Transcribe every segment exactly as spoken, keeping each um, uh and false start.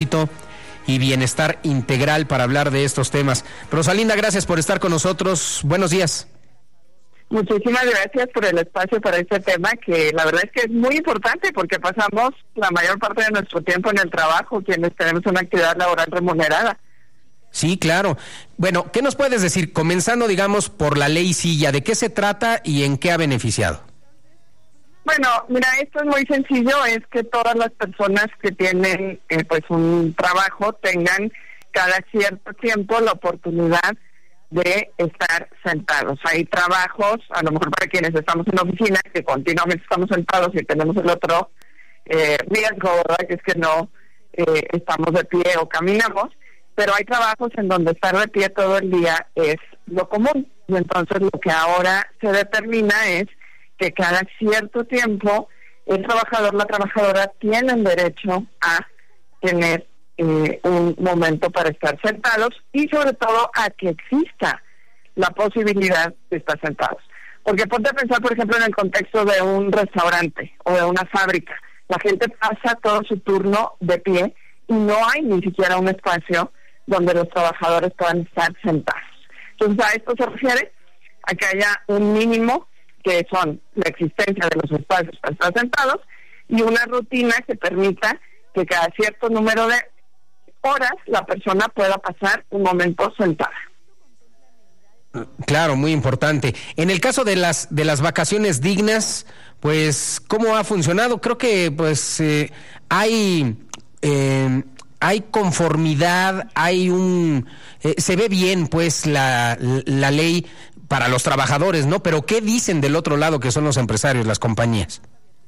éxito y bienestar integral para hablar de estos temas. Rosalinda, gracias por estar con nosotros. Buenos días. Muchísimas gracias por el espacio para este tema, que la verdad es que es muy importante porque pasamos la mayor parte de nuestro tiempo en el trabajo, quienes tenemos una actividad laboral remunerada. Sí, claro. Bueno, ¿qué nos puedes decir? Comenzando, digamos, por la ley Silla, ¿de qué se trata y en qué ha beneficiado? Bueno, mira, esto es muy sencillo, es que todas las personas que tienen eh, pues un trabajo tengan cada cierto tiempo la oportunidad de estar sentados. Hay trabajos, a lo mejor para quienes estamos en la oficina, que continuamente estamos sentados y tenemos el otro eh, riesgo, ¿verdad?, que es que no eh, estamos de pie o caminamos, pero hay trabajos en donde estar de pie todo el día es lo común, y entonces lo que ahora se determina es que cada cierto tiempo el trabajador, la trabajadora tienen derecho a tener eh, un momento para estar sentados y sobre todo a que exista la posibilidad de estar sentados. Porque ponte a pensar, por ejemplo, en el contexto de un restaurante o de una fábrica. La gente pasa todo su turno de pie y no hay ni siquiera un espacio donde los trabajadores puedan estar sentados. Entonces, a esto se refiere a que haya un mínimo, que son la existencia de los espacios para estar sentados, y una rutina que permita que cada cierto número de horas la persona pueda pasar un momento sentada. Claro, muy importante. En el caso de las de las vacaciones dignas, pues, ¿cómo ha funcionado? Creo que, pues, eh, hay eh, hay conformidad, hay un eh, se ve bien, pues, la la ley para los trabajadores, ¿no? Pero ¿qué dicen del otro lado, que son los empresarios, las compañías?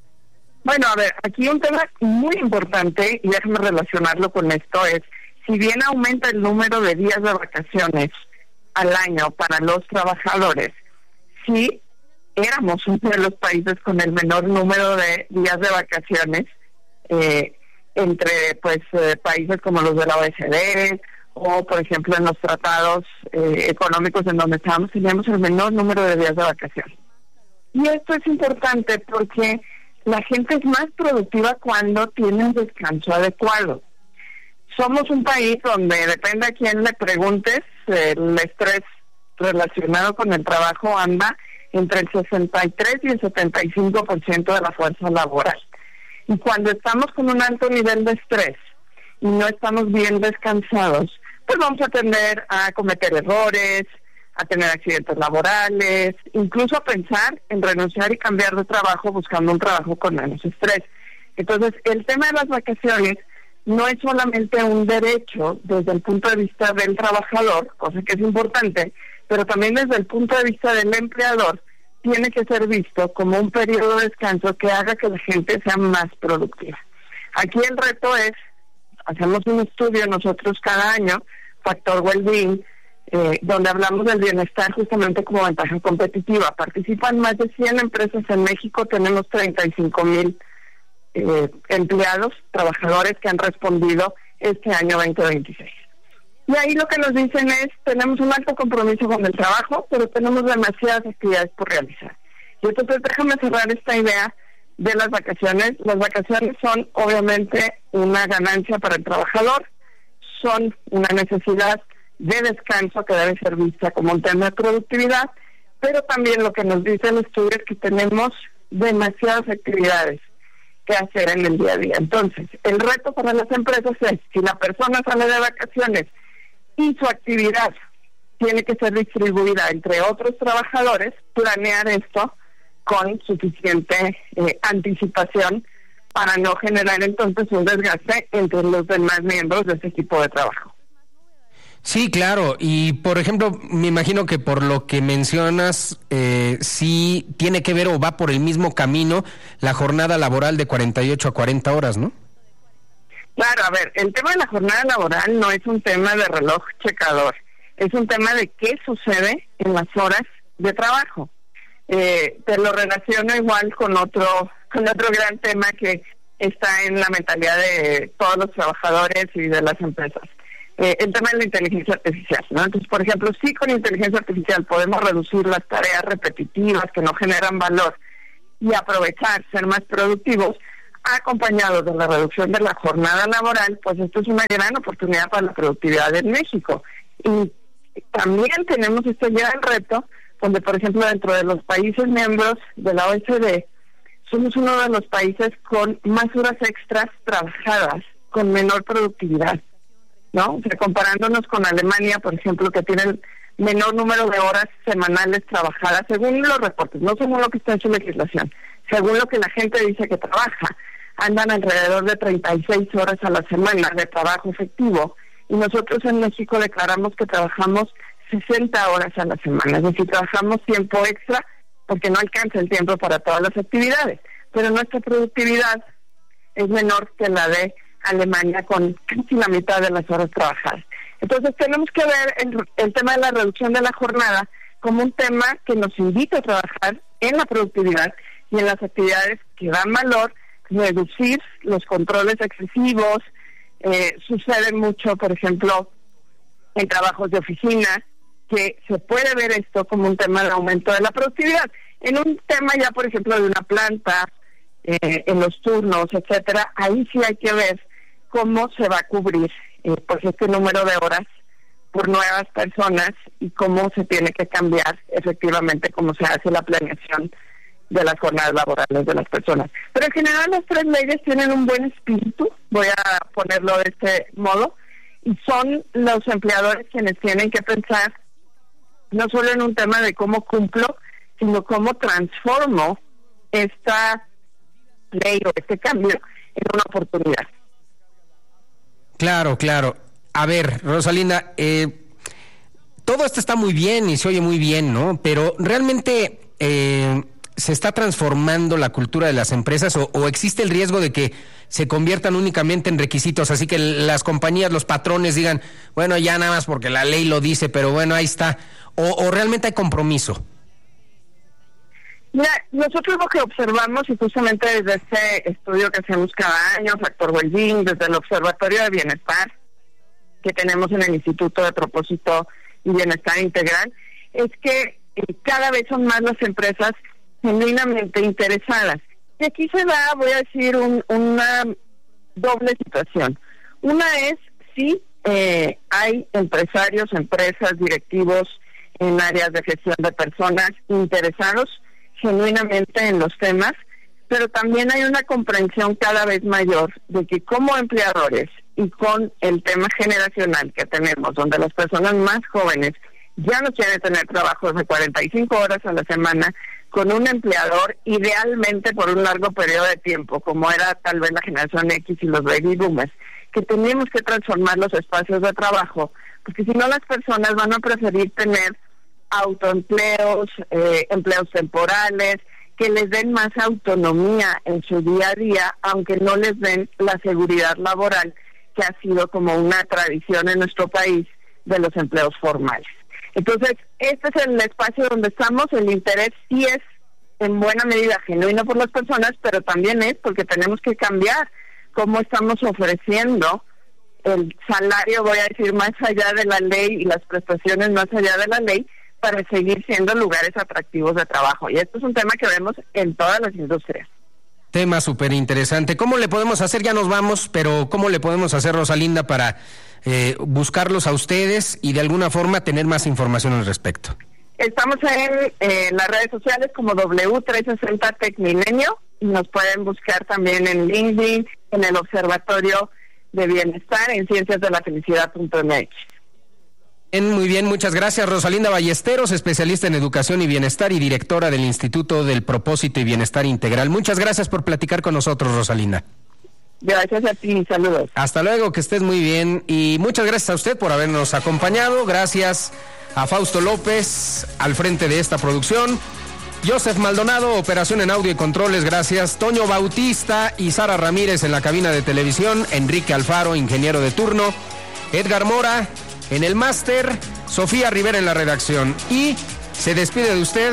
Bueno, a ver, aquí un tema muy importante, y déjame relacionarlo con esto, es, si bien aumenta el número de días de vacaciones al año para los trabajadores, sí éramos uno de los países con el menor número de días de vacaciones, eh, entre pues eh, países como los de la O E C D, o por ejemplo en los tratados eh, económicos en donde estábamos, teníamos el menor número de días de vacaciones. Y esto es importante porque la gente es más productiva cuando tiene un descanso adecuado. Somos un país donde, depende a quién le preguntes, el estrés relacionado con el trabajo anda entre el sesenta y tres y el setenta y cinco por ciento de la fuerza laboral. Y cuando estamos con un alto nivel de estrés y no estamos bien descansados, pues vamos a tender a cometer errores, a tener accidentes laborales, incluso a pensar en renunciar y cambiar de trabajo buscando un trabajo con menos estrés. Entonces, el tema de las vacaciones no es solamente un derecho desde el punto de vista del trabajador, cosa que es importante, pero también desde el punto de vista del empleador, tiene que ser visto como un periodo de descanso que haga que la gente sea más productiva. Aquí el reto es, hacemos un estudio nosotros cada año, Factor Wellbeing, eh, donde hablamos del bienestar justamente como ventaja competitiva. Participan más de cien empresas en México, tenemos treinta y cinco mil eh, empleados, trabajadores que han respondido este año veinte veintiséis. Y ahí lo que nos dicen es, tenemos un alto compromiso con el trabajo, pero tenemos demasiadas actividades por realizar. Y entonces déjame cerrar esta idea de las vacaciones. Las vacaciones son obviamente una ganancia para el trabajador, son una necesidad de descanso que debe ser vista como un tema de productividad, pero también lo que nos dice el estudio es que tenemos demasiadas actividades que hacer en el día a día. Entonces, el reto para las empresas es, si la persona sale de vacaciones y su actividad tiene que ser distribuida entre otros trabajadores, planear esto con suficiente eh, anticipación para no generar entonces un desgaste entre los demás miembros de ese equipo de trabajo. Sí, claro, y por ejemplo, me imagino que por lo que mencionas, eh, sí tiene que ver o va por el mismo camino la jornada laboral de cuarenta y ocho a cuarenta horas, ¿no? Claro, a ver, el tema de la jornada laboral no es un tema de reloj checador, es un tema de qué sucede en las horas de trabajo. Eh, te lo relaciono igual con otro con otro gran tema que está en la mentalidad de todos los trabajadores y de las empresas. Eh, el tema de la inteligencia artificial, ¿no? Entonces, por ejemplo, sí, con inteligencia artificial podemos reducir las tareas repetitivas que no generan valor y aprovechar, ser más productivos. acompañado de la reducción de la jornada laboral, pues esto es una gran oportunidad para la productividad en México. Y también tenemos este gran reto, donde por ejemplo dentro de los países miembros de la O E C D, somos uno de los países con más horas extras trabajadas, con menor productividad, ¿no? O sea, comparándonos con Alemania, por ejemplo, que tienen menor número de horas semanales trabajadas, según los reportes, no según lo que está en su legislación, según lo que la gente dice que trabaja, andan alrededor de treinta y seis horas a la semana de trabajo efectivo, y nosotros en México declaramos que trabajamos sesenta horas a la semana, es decir, trabajamos tiempo extra porque no alcanza el tiempo para todas las actividades, pero nuestra productividad es menor que la de Alemania, con casi la mitad de las horas trabajadas. Entonces tenemos que ver el, el tema de la reducción de la jornada como un tema que nos invita a trabajar en la productividad y en las actividades que dan valor, reducir los controles excesivos. Eh, sucede mucho, por ejemplo, en trabajos de oficina, que se puede ver esto como un tema de aumento de la productividad. En un tema ya, por ejemplo, de una planta, eh, en los turnos, etcétera, ahí sí hay que ver cómo se va a cubrir eh, pues este número de horas por nuevas personas y cómo se tiene que cambiar efectivamente cómo se hace la planeación de las jornadas laborales de las personas. Pero en general las tres leyes tienen un buen espíritu, voy a ponerlo de este modo, y son los empleadores quienes tienen que pensar no solo en un tema de cómo cumplo, sino cómo transformo esta ley o este cambio en una oportunidad. Claro, claro. A ver, Rosalinda, eh, todo esto está muy bien y se oye muy bien, ¿no? Pero realmente eh, se está transformando la cultura de las empresas o, o existe el riesgo de que se conviertan únicamente en requisitos, así que las compañías, los patrones digan, bueno, ya nada más porque la ley lo dice, pero bueno, ahí está. O, o realmente hay compromiso. Mira, nosotros lo que observamos, y justamente desde este estudio que hacemos cada año, Factor Wellbeing, desde el Observatorio de Bienestar, que tenemos en el Instituto de Propósito y Bienestar Integral, es que eh, cada vez son más las empresas genuinamente interesadas. Y aquí se da, voy a decir, un, una doble situación. Una es, sí, eh, hay empresarios, empresas, directivos en áreas de gestión de personas interesados genuinamente en los temas, pero también hay una comprensión cada vez mayor de que como empleadores y con el tema generacional que tenemos, donde las personas más jóvenes ya no quieren tener trabajos de cuarenta y cinco horas a la semana con un empleador, idealmente por un largo periodo de tiempo, como era tal vez la generación X y los baby boomers, que tenemos que transformar los espacios de trabajo, porque si no las personas van a preferir tener autoempleos, eh, empleos temporales, que les den más autonomía en su día a día, aunque no les den la seguridad laboral que ha sido como una tradición en nuestro país de los empleos formales. Entonces, este es el espacio donde estamos. El interés sí es en buena medida genuino por las personas, pero también es porque tenemos que cambiar cómo estamos ofreciendo el salario, voy a decir, más allá de la ley y las prestaciones más allá de la ley, para seguir siendo lugares atractivos de trabajo. Y esto es un tema que vemos en todas las industrias. Tema súper interesante. ¿Cómo le podemos hacer? Ya nos vamos, pero ¿cómo le podemos hacer, Rosalinda, para eh, buscarlos a ustedes y de alguna forma tener más información al respecto? Estamos en eh, las redes sociales como W trescientos sesenta Tecmilenio, y nos pueden buscar también en LinkedIn, en el Observatorio de Bienestar, en ciencias de la felicidad punto m x. Bien, muy bien, muchas gracias. Rosalinda Ballesteros, especialista en educación y bienestar y directora del Instituto del Propósito y Bienestar Integral. Muchas gracias por platicar con nosotros, Rosalinda. Gracias a ti, saludos. Hasta luego, que estés muy bien, y muchas gracias a usted por habernos acompañado. Gracias a Fausto López al frente de esta producción, Joseph Maldonado, operación en audio y controles, gracias, Toño Bautista y Sara Ramírez en la cabina de televisión, Enrique Alfaro, ingeniero de turno, Edgar Mora en el máster, Sofía Rivera en la redacción, y se despide de usted.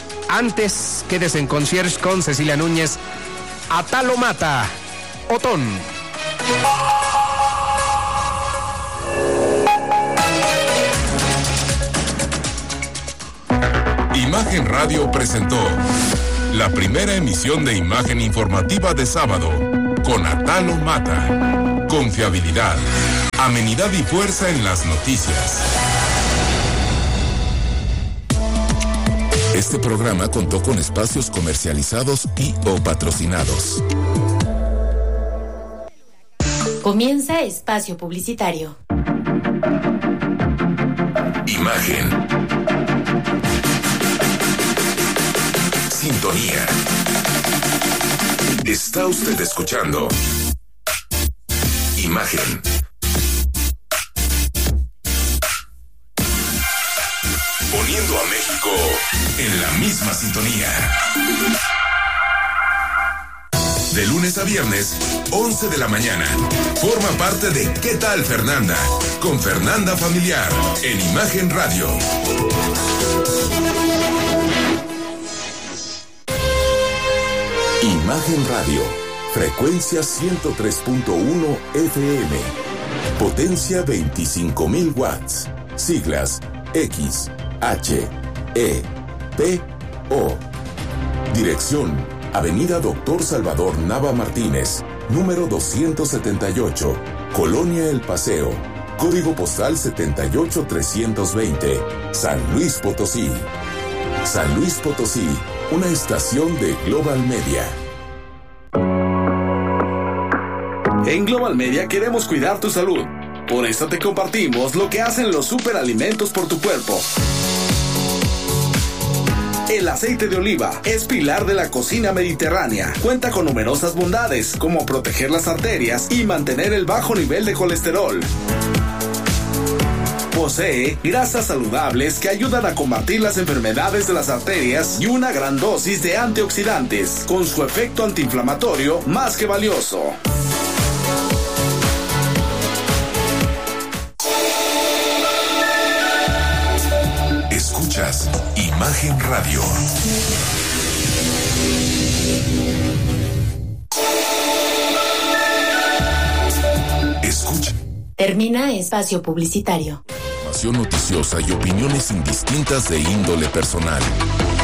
Antes, quédese en concierge con Cecilia Núñez. Atalo Mata, Otón. Imagen Radio presentó la primera emisión de imagen informativa de sábado, con Atalo Mata. Confiabilidad, amenidad y fuerza en las noticias. Este programa contó con espacios comercializados y o patrocinados. Comienza espacio publicitario. Imagen. Sintonía. Está usted escuchando Imagen. Poniendo a México en la misma sintonía. De lunes a viernes, once de la mañana. Forma parte de ¿Qué tal, Fernanda? Con Fernanda Familiar, en Imagen Radio. Imagen Radio, frecuencia ciento tres punto uno F M, potencia veinticinco mil watts, siglas X, H, E, P, O. Dirección, Avenida Doctor Salvador Nava Martínez, número doscientos setenta y ocho, Colonia El Paseo, código postal setenta y ocho trescientos veinte, San Luis Potosí. San Luis Potosí, una estación de Global Media. En Global Media queremos cuidar tu salud. Por eso te compartimos lo que hacen los superalimentos por tu cuerpo. El aceite de oliva es pilar de la cocina mediterránea. Cuenta con numerosas bondades, como proteger las arterias y mantener el bajo nivel de colesterol. Posee grasas saludables que ayudan a combatir las enfermedades de las arterias y una gran dosis de antioxidantes, con su efecto antiinflamatorio más que valioso. Escuchas Imagen Radio. Escucha. Termina espacio publicitario. Información noticiosa y opiniones indistintas de índole personal.